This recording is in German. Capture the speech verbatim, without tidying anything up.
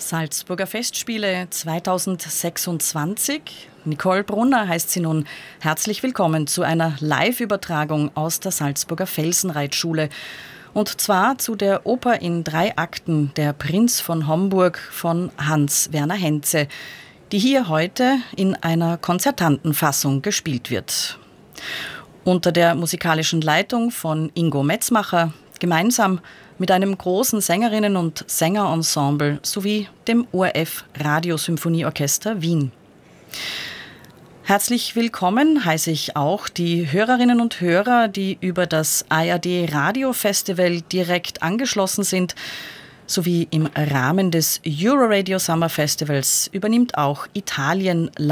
Salzburger Festspiele zweitausendsechsundzwanzig. Nicole Brunner heißt sie nun. Herzlich willkommen zu einer Live-Übertragung aus der Salzburger Felsenreitschule. Und zwar zu der Oper in drei Akten Der Prinz von Homburg von Hans Werner Henze, die hier heute in einer konzertanten Fassung gespielt wird. Unter der musikalischen Leitung von Ingo Metzmacher, gemeinsam mit einem großen Sängerinnen- und Sängerensemble sowie dem O R F Radiosymphonieorchester Wien. Herzlich willkommen heiße ich auch die Hörerinnen und Hörer, die über das A R D Radio-Festival direkt angeschlossen sind, sowie im Rahmen des Euroradio Summer Festivals übernimmt auch Italien